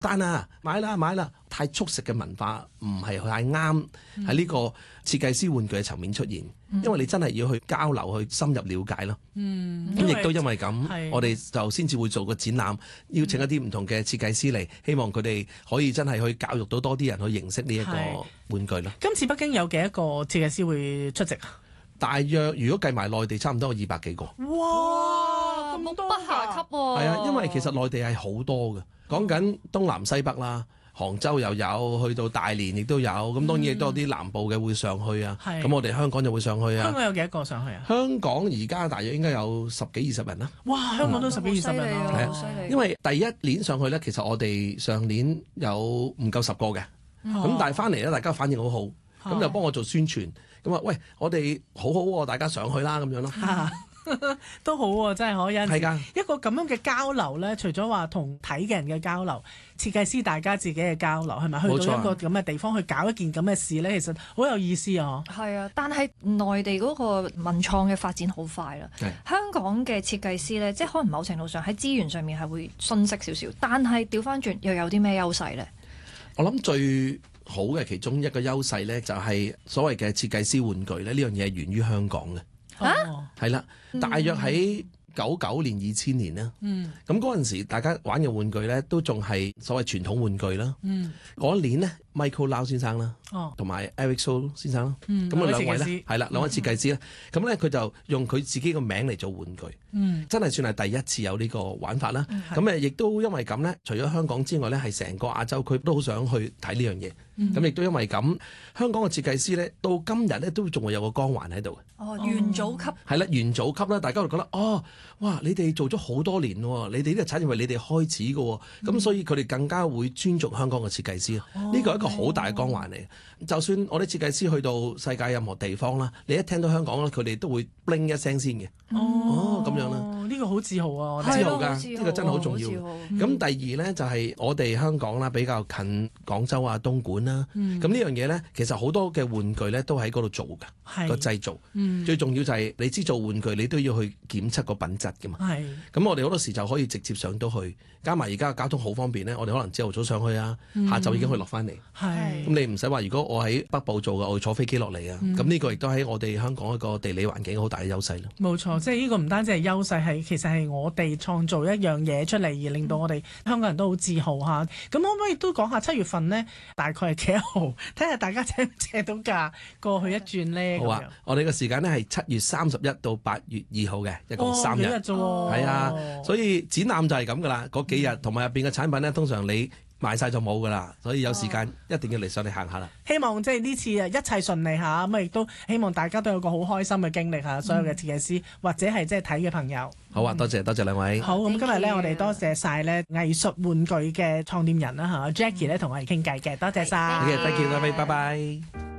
單啊，買啦，太速食嘅文化唔係太啱喺呢個設計師玩具嘅層面出現，因為你真係要去交流、去深入了解咯。咁亦都因為咁，我哋就先至會做個展覽，邀請一啲唔同嘅設計師嚟，希望佢哋可以真係去教育到多啲人去認識呢一個玩具咯。 今次北京有幾多個設計師會出席啊？ 大約如果計埋內地，差唔多有200幾個。 哇，咁多目不暇給喎。 係啊，因為其實內地係好多嘅，講緊東南西北啦。杭州又有，去到大連亦都有，咁當然亦都有啲南部嘅會上去啊。咁我哋香港就會上去啊。 香港有幾多個上去啊？ 香港而家大約應該有10幾20人啦。 哇！香港都10幾20人啊， 係啊，因為第一年上去咧，其實我哋上年有唔夠10個嘅，咁但係翻嚟咧，大家反應好好，咁就幫我做宣傳，咁話喂，我哋好好喎，大家上去啦咁樣咯。 都好喎，真係可以。 係㗎， 一個咁樣嘅交流咧，除咗話同睇嘅人嘅交流，設計師大家自己嘅交流，係咪去到一個咁嘅地方去搞一件咁嘅事咧？其實好有意思啊！ 係啊，但係內地嗰個文創嘅發展好快啦。香港嘅設計師咧，即係可能某程度上喺資源上面係會遜色少少，但係調翻轉又有啲咩優勢咧？ 我諗最好嘅其中一個優勢咧，就係所謂嘅設計師玩具咧，呢樣嘢係源於香港嘅。係啦，大約喺99年、2000年啦。咁嗰陣時，大家玩嘅玩具咧，都仲係所謂傳統玩具啦。嗰一年呢 Michael Lau 先生啦，同埋 Eric So 先生啦，咁啊兩位咧，係啦，兩位設計師咧，咁咧佢就用佢自己個名嚟做玩具，真係算係第一次有呢個玩法啦。咁亦都因為咁咧，除咗香港之外咧，係成個亞洲區都好想去睇呢樣嘢。咁亦都因為咁，香港嘅設計師咧，到今日咧都仲會有個光環喺度嘅。 元祖級係啦，元祖級啦，大家會覺得哇！你哋做咗好多年喎，你哋呢個產業係你哋開始嘅喎，咁所以佢哋更加會尊重香港嘅設計師。呢個係一個好大嘅光環嚟。就算我哋設計師去到世界任何地方啦，你一聽到香港咧，佢哋都會 bling 一聲先嘅。咁樣啦。 呢個好自豪啊！ 自豪㗎，呢個真係好重要。咁第二呢，就係我哋香港啦，比較近廣州啊、東莞啦。咁呢樣嘢呢，其實好多嘅玩具呢都喺嗰度做㗎，個製造。最重要就係你知做玩具，你都要去檢測個品質㗎嘛。咁我哋好多時就可以直接上到去，加埋而家交通好方便呢，我哋可能朝頭早上去啊，下晝已經可以落翻嚟。咁你唔使話，如果我喺北部做嘅，我要坐飛機落嚟啊。咁呢個亦都喺我哋香港一個地理環境好大嘅優勢咯。 冇錯，即係呢個唔單止係優勢，係其實係我哋創造一樣嘢出嚟，而令到我哋香港人都好自豪嚇。咁可唔可以都講下7月份呢？大概係幾號？睇下大家借唔借到價過去一轉呢？ 好啊，我哋嘅時間呢係7月31到8月2號嘅，一共3日。 幾日啫喎？ 係啊，所以展覽就係咁噶啦，嗰幾日同埋入邊嘅產品呢，通常你賣晒就冇噶啦，所以有時間一定要嚟上嚟行下啦。 希望即係呢次一切順利嚇，咁亦都希望大家都有個好開心嘅經歷嚇，所有嘅設計師或者係即係睇嘅朋友。 好啊，多謝兩位。 好，咁今日咧我哋多謝晒咧藝術玩具嘅創店人啦嚇，Jackie 咧同我哋傾偈嘅，多謝晒。 Thank you，拜拜。